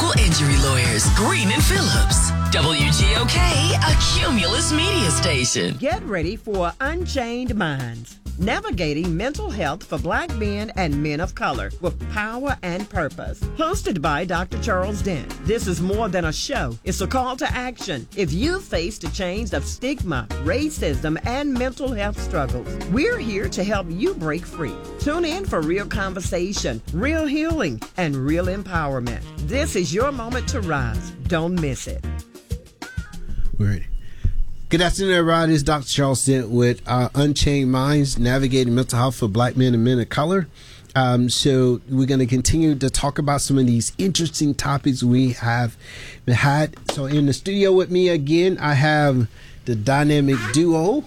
Personal injury lawyers, Green and Phillips. WGOK, a Cumulus media station. Get ready for Unchained Minds. Navigating mental health for Black men and men of color with power and purpose. Hosted by Dr. Charles Dent. This is more than a show. It's a call to action. If you face the chains of stigma, racism, and mental health struggles, we're here to help you break free. Tune in for real conversation, real healing, and real empowerment. This is your moment to rise. Don't miss it. We're ready. Good afternoon, everybody. It's Dr. Charles Dent with Unchained Minds, Navigating Mental Health for Black Men and Men of Color. So we're going to continue to talk about some of these interesting topics we have had. So in the studio with me again, I have the dynamic duo.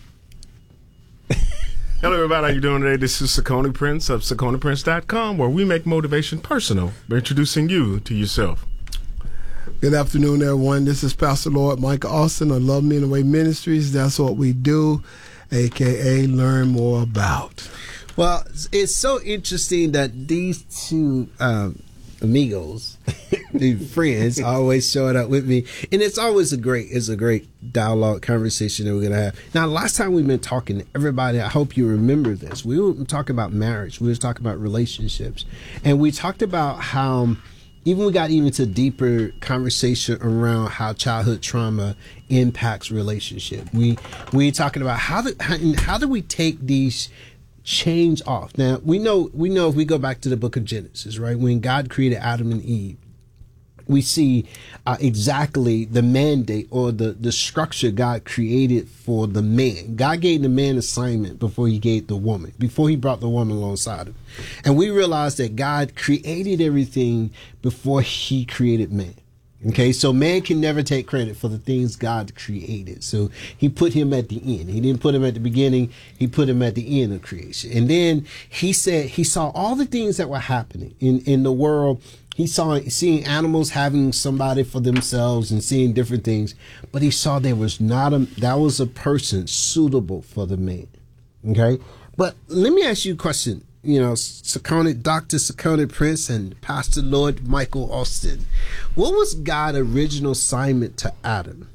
Hello, everybody. How you doing today? This is Sakoni Prince of SakoniPrince.com, where we make motivation personal by introducing you to yourself. Good afternoon, everyone. This is Pastor Lord Mike Austin of Love Me in the Way Ministries. That's what we do, a.k.a. learn more about. Well, it's so interesting that these two amigos, these friends, always showing up with me, and it's always a great dialogue conversation that we're gonna have. Now, last time we've been talking to everybody, I hope you remember this. We were talking about marriage. We were talking about relationships, and we talked about how. We got even to deeper conversation around how childhood trauma impacts relationship. We talking about how do we take these chains off. Now we know if we go back to the book of Genesis, right, when God created Adam and Eve, we see exactly the mandate or the structure God created for the man. God gave the man assignment before he gave the woman, before he brought the woman alongside him. And we realized that God created everything before he created man. Okay, so man can never take credit for the things God created. So he put him at the end. He didn't put him at the beginning. He put him at the end of creation. And then he said he saw all the things that were happening in the world. He saw seeing animals having somebody for themselves and seeing different things, but he saw that was a person suitable for the man. Okay, but let me ask you a question. You know, Dr. Sakoni Prince and Pastor Lord Michael Austin, what was God's original assignment to Adam?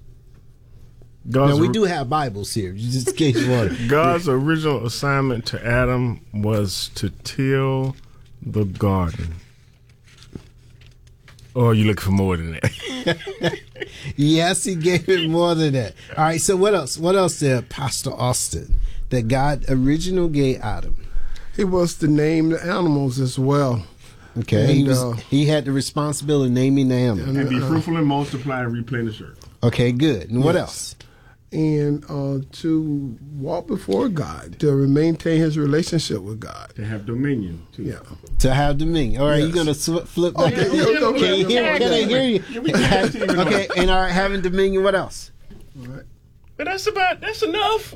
Now we do have Bibles here, just in case you want. God's original assignment to Adam was to till the garden. Or are you looking for more than that? Yes, he gave it more than that. All right, so what else? What else did Pastor Austin that God originally gave Adam? He was to name the animals as well. Okay, And, he had the responsibility of naming the animals. And be fruitful and multiply and replenish earth. Okay, good. And what else? And to walk before God, to maintain his relationship with God. To have dominion, too. Yeah. To have dominion. All right, Yes. you're going to flip that. Okay, Can I hear you? Okay, and all right, having dominion, what else? All right. But that's enough.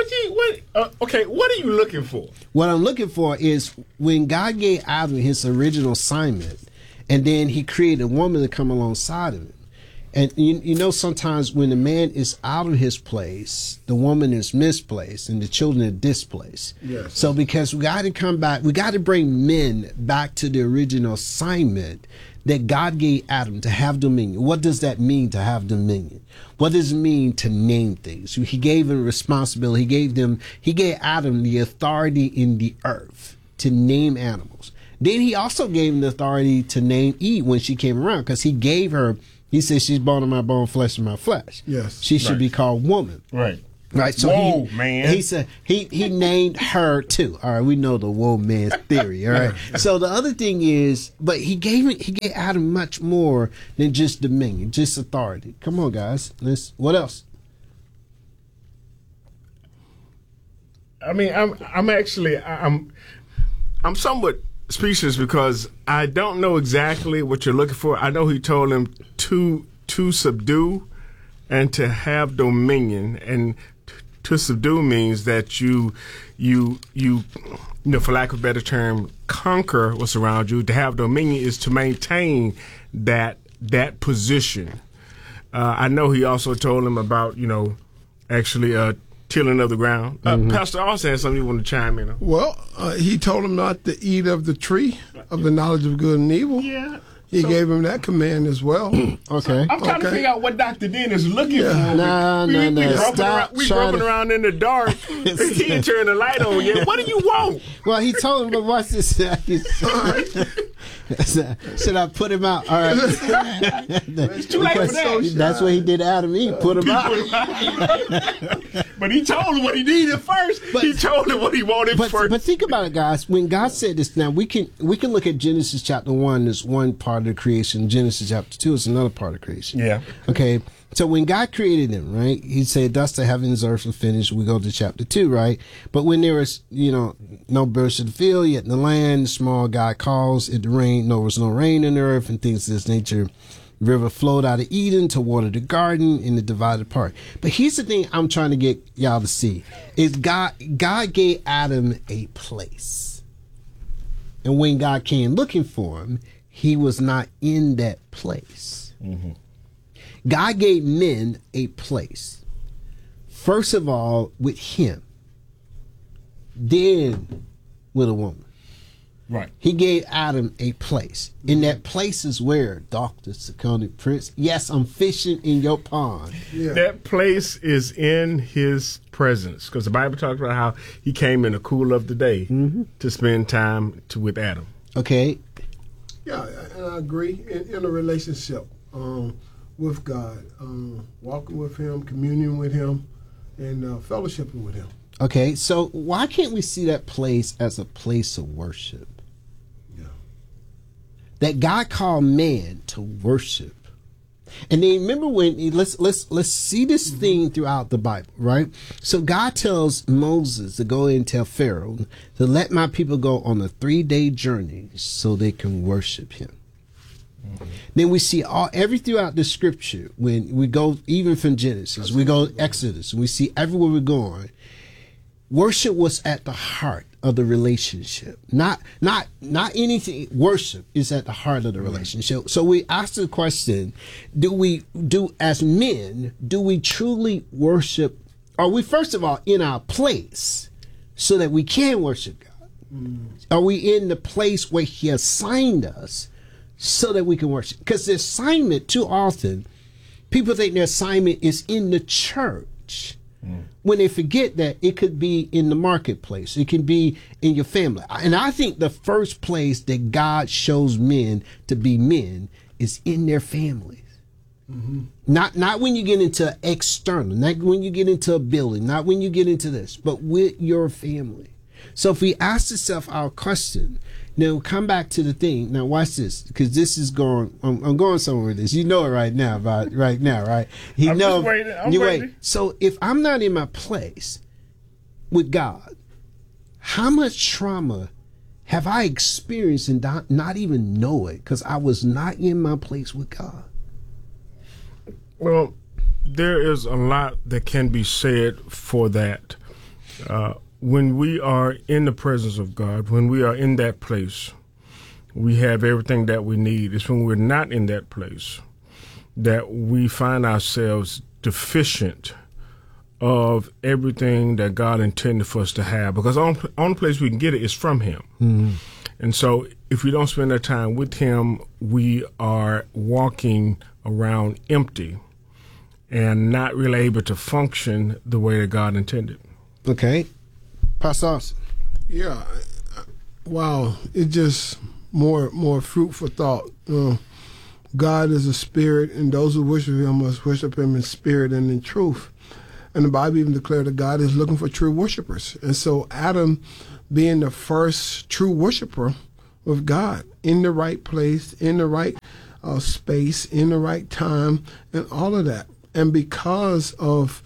Okay, what are you looking for? What I'm looking for is when God gave Adam his original assignment, and then he created a woman to come alongside of him. And you know, sometimes when the man is out of his place, the woman is misplaced and the children are displaced. Yes. So because we got to come back, we got to bring men back to the original assignment that God gave Adam to have dominion. What does that mean to have dominion? What does it mean to name things? He gave him responsibility. He gave Adam the authority in the earth to name animals. Then he also gave him the authority to name Eve when she came around, because he gave her. He said, she's bone of my bone, flesh of my flesh. Yes. She should be called woman. Right. Right. So man. He said he named her too. All right. We know the whoa man's theory. All right. So the other thing is, but he gave Adam much more than just dominion, just authority. Come on, guys. What else? I mean, I'm somewhat speechless because I don't know exactly what you're looking for. I know he told him to subdue and to have dominion, and to subdue means that you know, for lack of a better term, conquer what's around you. To have dominion is to maintain that position. I know he also told him about, you know, actually tilling of the ground. Pastor Austin has something you want to chime in on. Well, he told him not to eat of the tree of the knowledge of good and evil. Yeah. He gave him that command as well. Okay. I'm trying to figure out what Dr. Dean is looking for. No. We groping around in the dark. He ain't turned the light on yet. What do you want? Well, he told him, but watch this. Should I put him out? All right. It's too late for that. That's what he did to Adam and Eve. Put him out. But he told him what he needed first. He told him what he wanted first. But think about it, guys. When God said this, now we can look at Genesis chapter 1 as one part of the creation. Genesis chapter 2 is another part of creation. Yeah. Okay. So when God created them, right, he said, thus the heavens, earth are finished. We go to chapter 2, right? But when there was, no birds of the field, yet in the land, the small God calls it rain. No, there was no rain in the earth and things of this nature. The river flowed out of Eden to water the garden in the divided part. But here's the thing I'm trying to get y'all to see is God gave Adam a place. And when God came looking for him, he was not in that place. Mm-hmm. God gave men a place. First of all, with him. Then with a woman. Right. He gave Adam a place. And that place is where, Dr. Seconded Prince, yes, I'm fishing in your pond. Yeah. That place is in his presence. Because the Bible talks about how he came in the cool of the day to spend time with Adam. Okay. Yeah, and I agree. In a relationship with God, walking with him, communing with him, and fellowshipping with him. Okay, so why can't we see that place as a place of worship? Yeah. That God called man to worship. And then remember when let's see this thing throughout the Bible, right? So God tells Moses to go and tell Pharaoh to let my people go on a 3-day journey so they can worship him. Then we see every throughout the scripture, when we go even from Genesis, we go Exodus, and we see everywhere we're going, worship was at the heart of the relationship. Not anything. Worship is at the heart of the relationship. So we ask the question, as men, do we truly worship? Are we first of all in our place so that we can worship God? Are we in the place where he assigned us so that we can worship? Because the assignment, too often, people think their assignment is in the church. When they forget that it could be in the marketplace, it can be in your family. And I think the first place that God shows men to be men is in their families. Mm-hmm. Not when you get into external, not when you get into a building, not when you get into this, but with your family. So if we ask ourselves our question, now come back to the thing. Now watch this, because this is going. I'm going somewhere with this. You know it right now, right? I'm just waiting. I'm waiting. So if I'm not in my place with God, how much trauma have I experienced and not even know it because I was not in my place with God? Well, there is a lot that can be said for that. When we are in the presence of God, when we are in that place, we have everything that we need. It's when we're not in that place that we find ourselves deficient of everything that God intended for us to have. Because the only place we can get it is from him. Mm-hmm. And so if we don't spend that time with him, we are walking around empty and not really able to function the way that God intended. Okay. Pastor Austin. Yeah. Wow. It's just more fruitful thought. God is a spirit, and those who worship him must worship him in spirit and in truth. And the Bible even declared that God is looking for true worshipers. And so Adam, being the first true worshiper of God, in the right place, in the right space, in the right time, and all of that. And because of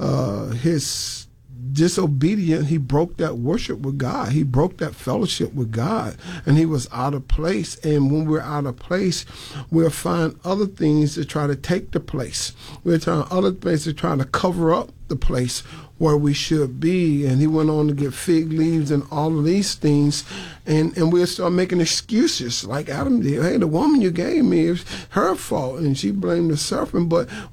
his disobedient, he broke that worship with God. He broke that fellowship with God, and he was out of place. And when we're out of place, we'll find other things to try to take the place. We're trying other things to try to cover up the place where we should be. And he went on to get fig leaves and all of these things, and we'll start making excuses like Adam did. Hey, the woman you gave me, is her fault, and she blamed the serpent. But